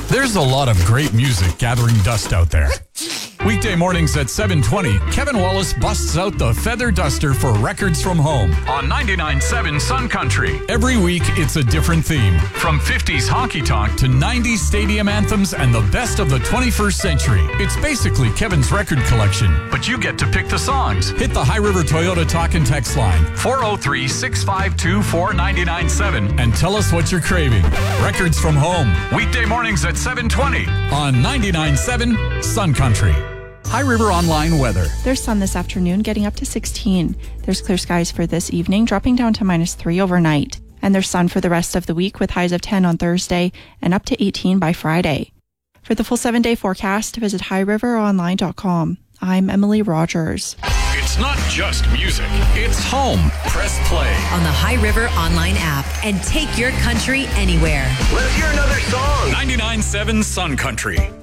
There's a lot of great music gathering dust out there. Weekday mornings at 7:20, Kevin Wallace busts out the feather duster for Records from Home on 99.7 Sun Country. Every week, it's a different theme. From 50s honky tonk to 90s stadium anthems and the best of the 21st century. It's basically Kevin's record collection, but you get to pick the songs. Hit the High River Toyota talk and text line 403-652-4997 and tell us what you're craving. Records from Home, weekday mornings at 7:20 on 99.7 Sun Country. High River Online weather. There's sun this afternoon, getting up to 16. There's clear skies for this evening, dropping down to -3 overnight. And there's sun for the rest of the week with highs of 10 on Thursday and up to 18 by Friday. For the full 7-day forecast, visit highriveronline.com. I'm Emily Rogers. It's not just music, it's home. Press play on the High River Online app and take your country anywhere. Let's hear another song. 99.7 Sun Country.